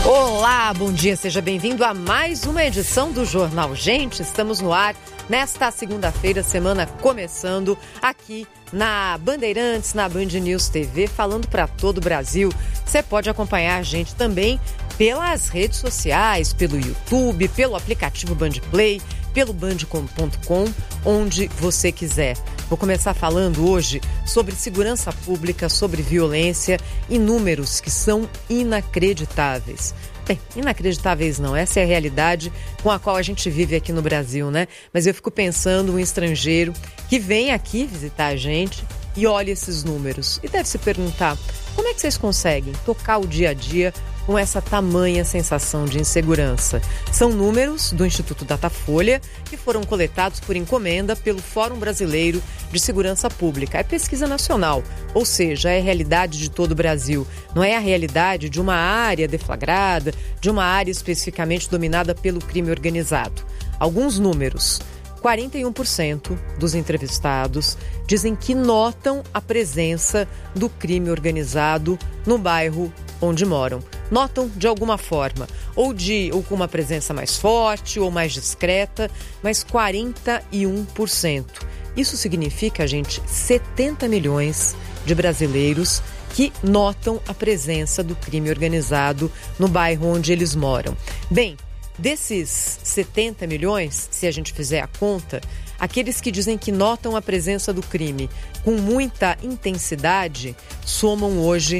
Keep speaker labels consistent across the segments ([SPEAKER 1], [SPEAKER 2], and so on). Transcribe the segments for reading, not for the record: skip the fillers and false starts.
[SPEAKER 1] Olá, bom dia, seja bem-vindo a mais uma edição do Jornal Gente. Estamos no ar nesta segunda-feira, semana começando aqui na Bandeirantes, na Band News TV, falando para todo o Brasil. Você pode acompanhar a gente também pelas redes sociais, pelo YouTube, pelo aplicativo Bandplay, pelo band.com, onde você quiser. Vou começar falando hoje sobre segurança pública, sobre violência e números que são inacreditáveis. Bem, inacreditáveis não, essa é a realidade com a qual a gente vive aqui no Brasil, né? Mas eu fico pensando um estrangeiro que vem aqui visitar a gente e olha esses números e deve se perguntar, como é que vocês conseguem tocar o dia a dia com essa tamanha sensação de insegurança? São números do Instituto Datafolha que foram coletados por encomenda pelo Fórum Brasileiro de Segurança Pública. É pesquisa nacional, ou seja, é a realidade de todo o Brasil. Não é a realidade de uma área deflagrada, de uma área especificamente dominada pelo crime organizado. Alguns números. 41% dos entrevistados dizem que notam a presença do crime organizado no bairro onde moram. Notam de alguma forma, ou com uma presença mais forte ou mais discreta, mas 41%. Isso significa, gente, 70 milhões de brasileiros que notam a presença do crime organizado no bairro onde eles moram. Bem, desses 70 milhões, se a gente fizer a conta, aqueles que dizem que notam a presença do crime com muita intensidade somam hoje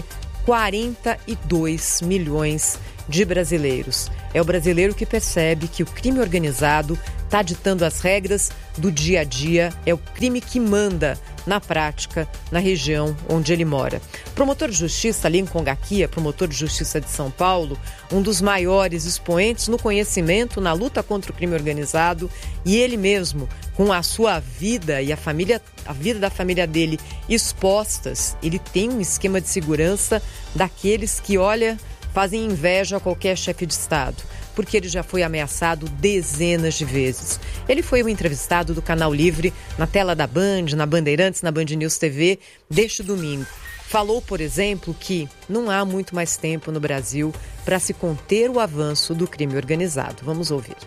[SPEAKER 1] 42 milhões de brasileiros. É o brasileiro que percebe que o crime organizado está ditando as regras do dia a dia, é o crime que manda na prática na região onde ele mora. Promotor de Justiça Lincoln Gakia, promotor de Justiça de São Paulo, um dos maiores expoentes no conhecimento na luta contra o crime organizado, e ele mesmo, com a sua vida e a vida da família dele expostas, ele tem um esquema de segurança daqueles que, fazem inveja a qualquer chefe de Estado, porque ele já foi ameaçado dezenas de vezes. Ele foi o entrevistado do Canal Livre na tela da Band, na Bandeirantes, na Band News TV, deste domingo. Falou, por exemplo, que não há muito mais tempo no Brasil para se conter o avanço do crime organizado. Vamos ouvir.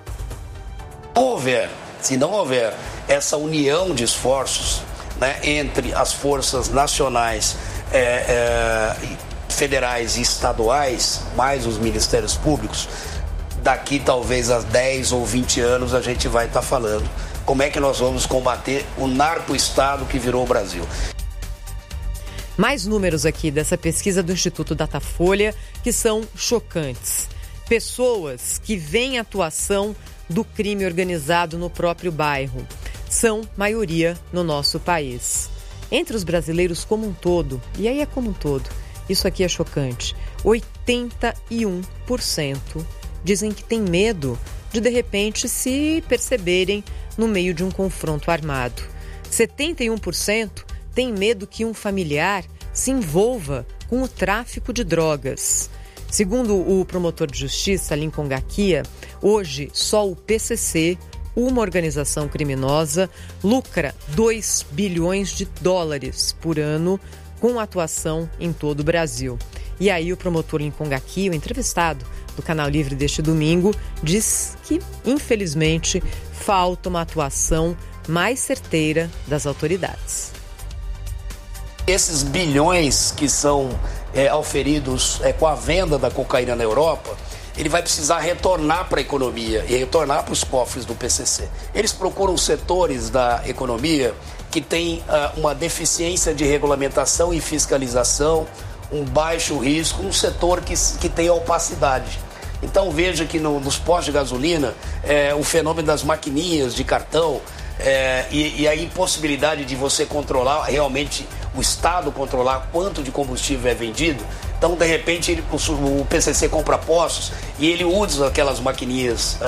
[SPEAKER 2] Se não houver essa união de esforços, né, entre as forças nacionais, federais e estaduais, mais os ministérios públicos, daqui talvez a 10 ou 20 anos a gente vai estar falando como é que nós vamos combater o narco-estado que virou o Brasil.
[SPEAKER 1] Mais números aqui dessa pesquisa do Instituto Datafolha que são chocantes. Pessoas que veem a atuação do crime organizado no próprio bairro são maioria no nosso país. Entre os brasileiros como um todo, e aí é como um todo, isso aqui é chocante, 81% dizem que tem medo de repente, se perceberem no meio de um confronto armado. 71% tem medo que um familiar se envolva com o tráfico de drogas. Segundo o promotor de justiça, Lincoln Gakia, hoje só o PCC, uma organização criminosa, lucra 2 bilhões de dólares por ano com atuação em todo o Brasil. E aí o promotor Lincoln Gakia, o entrevistado do Canal Livre deste domingo, diz que, infelizmente, falta uma atuação mais certeira das autoridades.
[SPEAKER 2] Esses bilhões que são auferidos com a venda da cocaína na Europa, ele vai precisar retornar para a economia e retornar para os cofres do PCC. Eles procuram setores da economia que têm uma deficiência de regulamentação e fiscalização, um baixo risco, um setor que tem opacidade. Então veja que nos postos de gasolina, o fenômeno das maquininhas de cartão e a impossibilidade de você controlar, realmente o Estado controlar quanto de combustível é vendido. Então, de repente, o PCC compra postos e ele usa aquelas maquininhas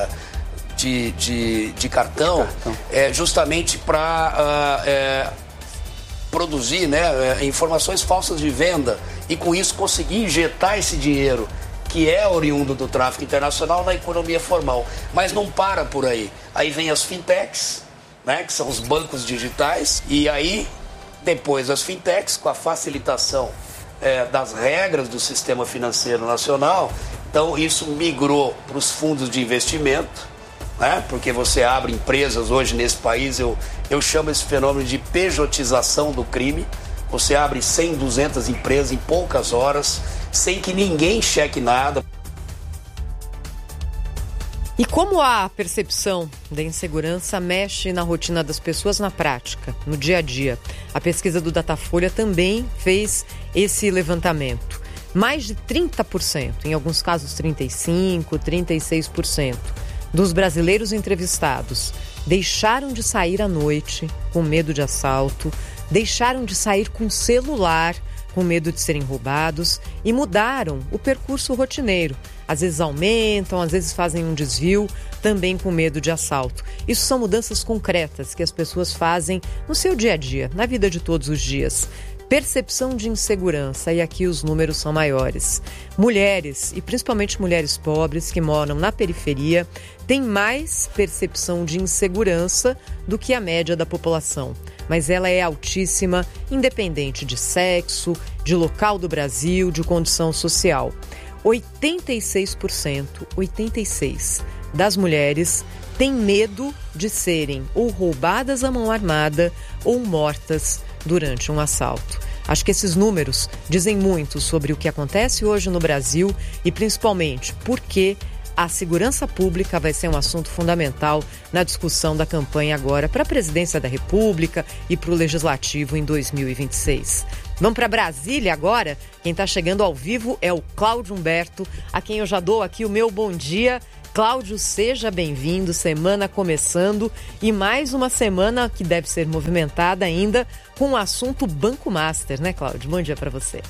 [SPEAKER 2] de cartão, justamente para produzir, né, informações falsas de venda e, com isso, conseguir injetar esse dinheiro que é oriundo do tráfico internacional na economia formal. Mas não para por aí. Aí vem as fintechs, né, que são os bancos digitais, e aí, depois as fintechs, com a facilitação das regras do sistema financeiro nacional. Então isso migrou para os fundos de investimento, né? Porque você abre empresas hoje nesse país, eu chamo esse fenômeno de pejotização do crime. Você abre 100, 200 empresas em poucas horas, sem que ninguém cheque nada.
[SPEAKER 1] E como a percepção da insegurança mexe na rotina das pessoas na prática, no dia a dia? A pesquisa do Datafolha também fez esse levantamento. Mais de 30%, em alguns casos 35%, 36%, dos brasileiros entrevistados deixaram de sair à noite com medo de assalto, deixaram de sair com celular com medo de serem roubados e mudaram o percurso rotineiro. Às vezes aumentam, às vezes fazem um desvio, também com medo de assalto. Isso são mudanças concretas que as pessoas fazem no seu dia a dia, na vida de todos os dias. Percepção de insegurança, e aqui os números são maiores. Mulheres, e principalmente mulheres pobres que moram na periferia, têm mais percepção de insegurança do que a média da população. Mas ela é altíssima, independente de sexo, de local do Brasil, de condição social. 86% das mulheres têm medo de serem ou roubadas à mão armada ou mortas durante um assalto. Acho que esses números dizem muito sobre o que acontece hoje no Brasil e principalmente por que a segurança pública vai ser um assunto fundamental na discussão da campanha agora para a presidência da República e para o Legislativo em 2026. Vamos para Brasília agora? Quem está chegando ao vivo é o Cláudio Humberto, a quem eu já dou aqui o meu bom dia. Cláudio, seja bem-vindo, semana começando e mais uma semana que deve ser movimentada ainda com o assunto Banco Master, né, Cláudio? Bom dia para você.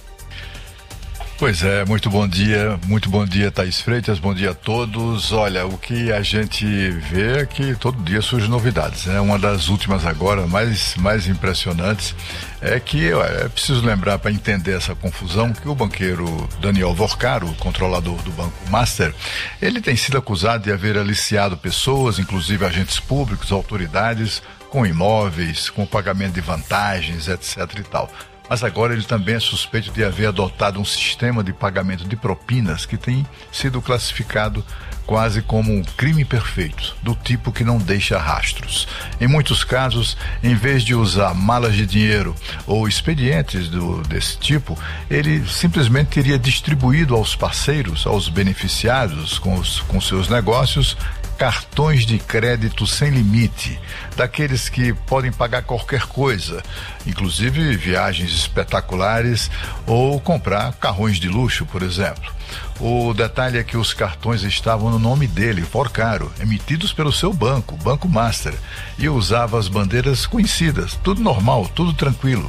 [SPEAKER 3] Pois é, muito bom dia, Thaís Freitas, bom dia a todos. Olha, o que a gente vê é que todo dia surgem novidades, né? Uma das últimas agora, mais impressionantes, é que é preciso lembrar para entender essa confusão que o banqueiro Daniel Vorcaro, controlador do Banco Master, ele tem sido acusado de haver aliciado pessoas, inclusive agentes públicos, autoridades, com imóveis, com pagamento de vantagens, etc. e tal. Mas agora ele também é suspeito de haver adotado um sistema de pagamento de propinas que tem sido classificado quase como um crime perfeito, do tipo que não deixa rastros. Em muitos casos, em vez de usar malas de dinheiro ou expedientes desse tipo, ele simplesmente teria distribuído aos parceiros, aos beneficiados com seus negócios, cartões de crédito sem limite, daqueles que podem pagar qualquer coisa, inclusive viagens espetaculares ou comprar carrões de luxo, por exemplo. O detalhe é que os cartões estavam no nome dele, Vorcaro, emitidos pelo seu banco, Banco Master, e usava as bandeiras conhecidas, tudo normal, tudo tranquilo.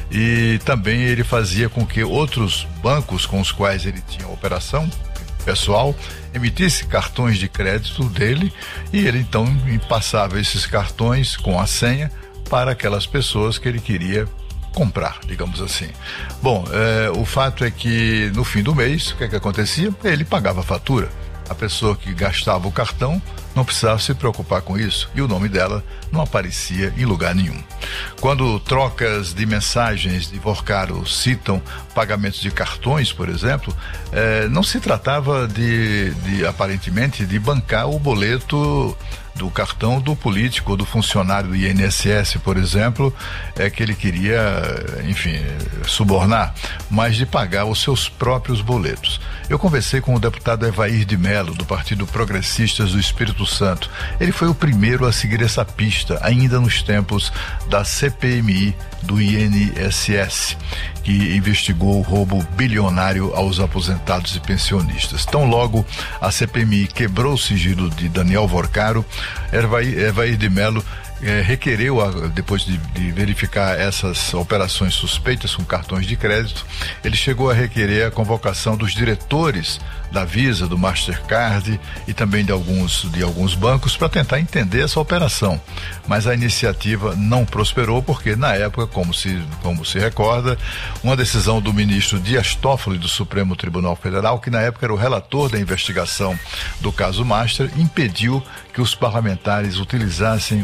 [SPEAKER 3] E também ele fazia com que outros bancos com os quais ele tinha operação pessoal emitisse cartões de crédito dele e ele então passava esses cartões com a senha para aquelas pessoas que ele queria comprar, digamos assim. Bom, o fato é que no fim do mês, o que acontecia? Ele pagava a fatura. A pessoa que gastava o cartão não precisava se preocupar com isso e o nome dela não aparecia em lugar nenhum. Quando trocas de mensagens de Vorcaro citam pagamentos de cartões, por exemplo, não se tratava aparentemente de bancar o boleto do cartão do político ou do funcionário do INSS, por exemplo, que ele queria, enfim, subornar, mas de pagar os seus próprios boletos. Eu conversei com o deputado Evair de Mello, do Partido Progressistas do Espírito Santo. Ele foi o primeiro a seguir essa pista, ainda nos tempos da CPMI do INSS, que investigou o roubo bilionário aos aposentados e pensionistas. Tão logo a CPMI quebrou o sigilo de Daniel Vorcaro, Evair de Mello requereu, depois de verificar essas operações suspeitas com cartões de crédito, ele chegou a requerer a convocação dos diretores da Visa, do Mastercard e também de alguns bancos para tentar entender essa operação. Mas a iniciativa não prosperou porque, na época, como se recorda, uma decisão do ministro Dias Toffoli do Supremo Tribunal Federal, que na época era o relator da investigação do caso Master, impediu que os parlamentares utilizassem os documentos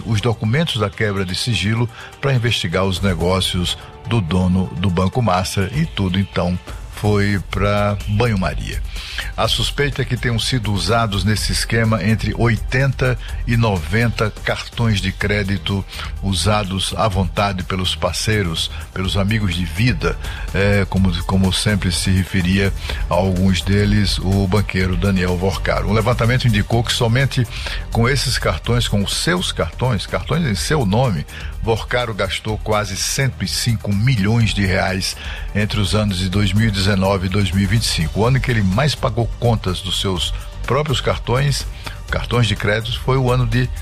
[SPEAKER 3] documentos da quebra de sigilo para investigar os negócios do dono do Banco Master, e tudo então foi para banho-maria. A suspeita é que tenham sido usados nesse esquema entre 80 e 90 cartões de crédito usados à vontade pelos parceiros, pelos amigos de vida, como sempre se referia a alguns deles o banqueiro Daniel Vorcaro. Um levantamento indicou que somente com esses cartões, com os seus cartões em seu nome, Vorcaro gastou quase 105 milhões de reais entre os anos de 2019 e 2025. O ano em que ele mais pagou contas dos seus próprios cartões de crédito, foi o ano de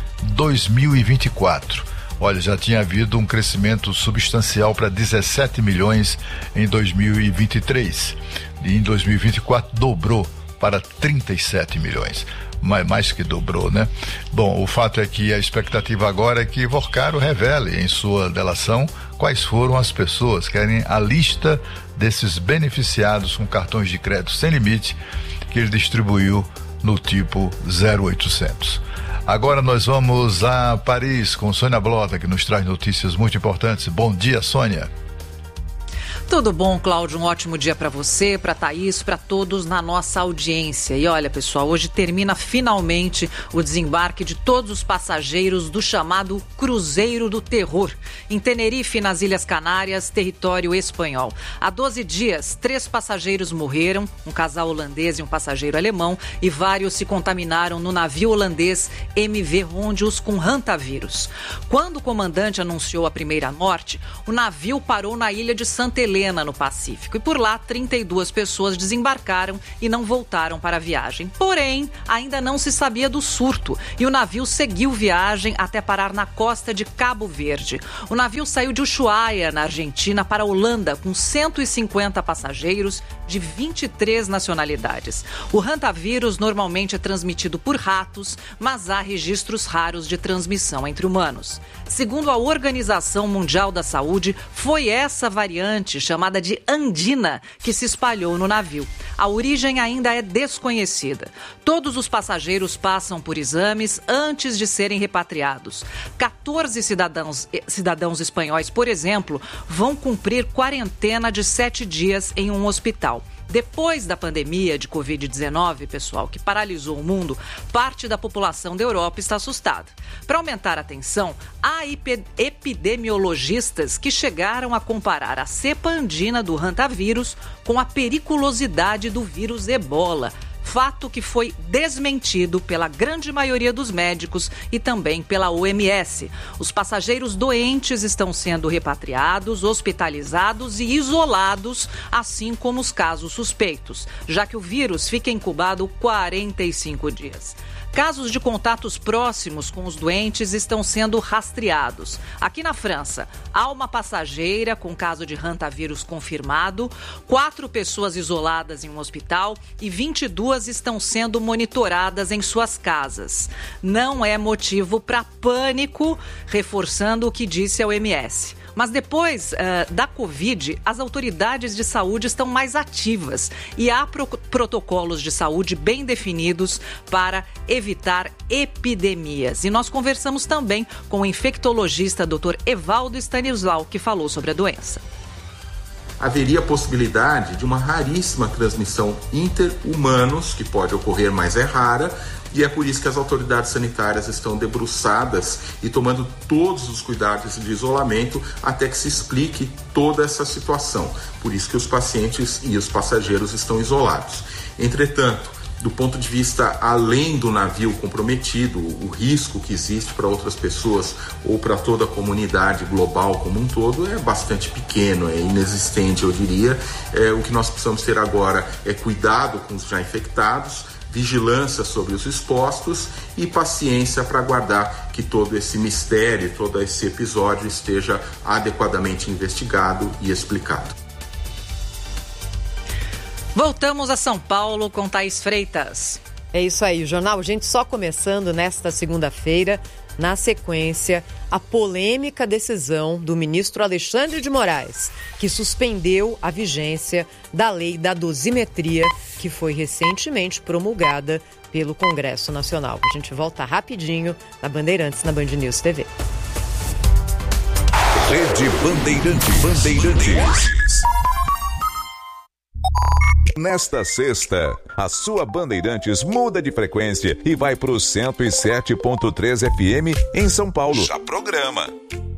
[SPEAKER 3] 2024. Olha, já tinha havido um crescimento substancial para 17 milhões em 2023. E em 2024 dobrou para 37 milhões. Mais que dobrou, né? Bom, o fato é que a expectativa agora é que Vorcaro revele em sua delação quais foram as pessoas, querem a lista desses beneficiados com cartões de crédito sem limite que ele distribuiu no tipo 0800. Agora nós vamos a Paris com Sônia Blota, que nos traz notícias muito importantes. Bom dia, Sônia.
[SPEAKER 4] Tudo bom, Cláudio? Um ótimo dia para você, para Thaís, para todos na nossa audiência. E olha, pessoal, hoje termina finalmente o desembarque de todos os passageiros do chamado Cruzeiro do Terror, em Tenerife, nas Ilhas Canárias, território espanhol. Há 12 dias, 3 passageiros morreram, um casal holandês e um passageiro alemão, e vários se contaminaram no navio holandês MV Rondius com hantavírus. Quando o comandante anunciou a primeira morte, o navio parou na ilha de Santa Helena, no Pacífico, e por lá 32 pessoas desembarcaram e não voltaram para a viagem. Porém, ainda não se sabia do surto e o navio seguiu viagem até parar na costa de Cabo Verde. O navio saiu de Ushuaia, na Argentina, para a Holanda, com 150 passageiros de 23 nacionalidades. O hantavírus normalmente é transmitido por ratos, mas há registros raros de transmissão entre humanos. Segundo a Organização Mundial da Saúde, foi essa variante, chamada de andina, que se espalhou no navio. A origem ainda é desconhecida. Todos os passageiros passam por exames antes de serem repatriados. 14 cidadãos espanhóis, por exemplo, vão cumprir quarentena de 7 dias em um hospital. Depois da pandemia de Covid-19, pessoal, que paralisou o mundo, parte da população da Europa está assustada. Para aumentar a tensão, há epidemiologistas que chegaram a comparar a cepa andina do hantavírus com a periculosidade do vírus Ebola, fato que foi desmentido pela grande maioria dos médicos e também pela OMS. Os passageiros doentes estão sendo repatriados, hospitalizados e isolados, assim como os casos suspeitos, já que o vírus fica incubado 45 dias. Casos de contatos próximos com os doentes estão sendo rastreados. Aqui na França, há uma passageira com caso de hantavírus confirmado, 4 pessoas isoladas em um hospital e 22 estão sendo monitoradas em suas casas. Não é motivo para pânico, reforçando o que disse a OMS. Mas depois da Covid, as autoridades de saúde estão mais ativas e há protocolos de saúde bem definidos para evitar epidemias. E nós conversamos também com o infectologista Dr. Evaldo Stanislau, que falou sobre a doença.
[SPEAKER 5] Haveria a possibilidade de uma raríssima transmissão inter-humanos, que pode ocorrer, mas é rara, e é por isso que as autoridades sanitárias estão debruçadas e tomando todos os cuidados de isolamento até que se explique toda essa situação. Por isso que os pacientes e os passageiros estão isolados. Entretanto, do ponto de vista além do navio comprometido, o risco que existe para outras pessoas ou para toda a comunidade global como um todo é bastante pequeno, é inexistente, eu diria. O que nós precisamos ter agora é cuidado com os já infectados, vigilância sobre os expostos e paciência para aguardar que todo esse mistério, todo esse episódio esteja adequadamente investigado e explicado.
[SPEAKER 4] Voltamos a São Paulo com Thaís Freitas.
[SPEAKER 1] É isso aí, o Jornal Gente só começando nesta segunda-feira. Na sequência, a polêmica decisão do ministro Alexandre de Moraes, que suspendeu a vigência da lei da dosimetria, que foi recentemente promulgada pelo Congresso Nacional. A gente volta rapidinho na Bandeirantes, na Band News TV.
[SPEAKER 6] Rede Bandeirantes. Nesta sexta, a sua Bandeirantes muda de frequência e vai para o 107.3 FM em São Paulo. Já programa.